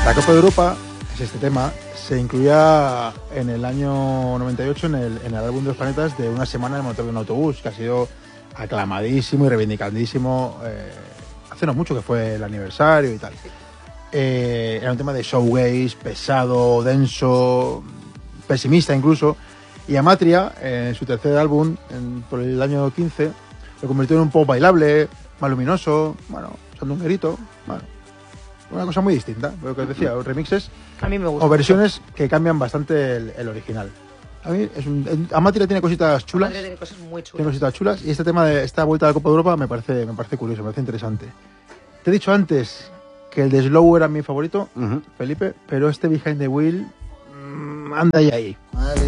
La Copa de Europa, es este tema, se incluía en el año 98 en el álbum de los planetas de Una semana en el motor de un autobús, que ha sido aclamadísimo y reivindicadísimo hace no mucho, que fue el aniversario y tal. Era un tema de showgaze, pesado, denso, pesimista incluso, y Amatria, en su tercer álbum, por el año 15, lo convirtió en un pop bailable, más luminoso, bueno, sandunguerito, bueno, una cosa muy distinta, lo que os decía, remixes A mí me gusta o versiones que cambian bastante el original. A mí Amatria tiene cositas chulas. Madre, tiene cosas muy chulas. Tiene cositas chulas, y este tema de esta vuelta a la Copa de Europa me parece curioso, me parece interesante. Te he dicho antes que el de Slow era mi favorito, Felipe, pero este Behind the Wheel anda ahí.